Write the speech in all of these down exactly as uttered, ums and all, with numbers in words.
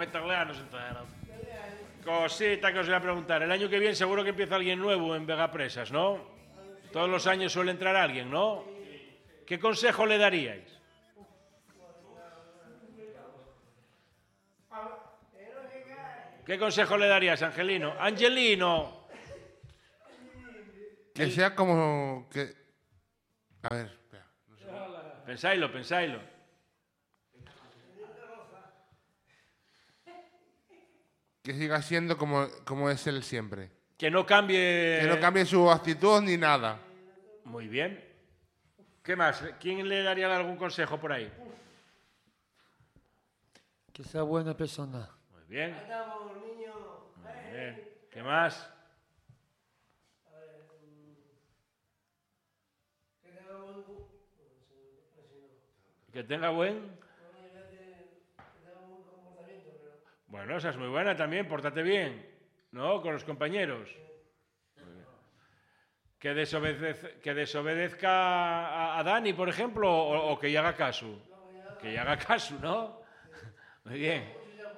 espectacular, no se enteraron. Cosita que os voy a preguntar. El año que viene seguro que empieza alguien nuevo en Vegapresas, ¿no? Todos los años suele entrar alguien, ¿no? ¿Qué consejo le daríais? ¿Qué consejo le darías, Angelino? ¡Angelino! Que sea como... que... A ver, espera. No sé. Pensáislo, pensáislo. Que siga siendo como, como es él siempre. Que no cambie... Que no cambie su actitud ni nada. Muy bien. ¿Qué más? ¿Quién le daría algún consejo por ahí? Que sea buena persona. Muy bien. Muy bien. ¿Qué más? Que tenga buen... Bueno, esa es muy buena también, pórtate bien, ¿no? Con los compañeros. Que, desobedez, que desobedezca a, a Dani, por ejemplo, o, o que haga caso. Que haga caso, ¿no? Muy bien.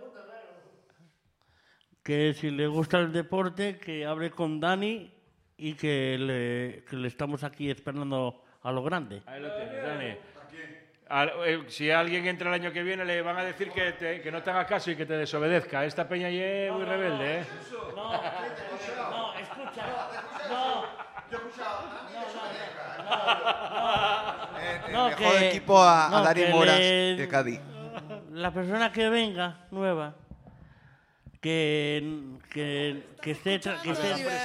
Que si le gusta el deporte, que hable con Dani y que le, que le estamos aquí esperando a lo grande. Ahí lo tienes, Dani. Al, eh, si alguien entra el año que viene, le van a decir que, te, que no te haga caso y que te desobedezca. Esta peña ya es muy rebelde, ¿eh? No, no, escucha. No. Yo he escuchado. No, El no, mejor que- equipo a, a no, Dani que Moras le- de Cádiz. La persona que venga, nueva, que, que, que esté... tra- que esté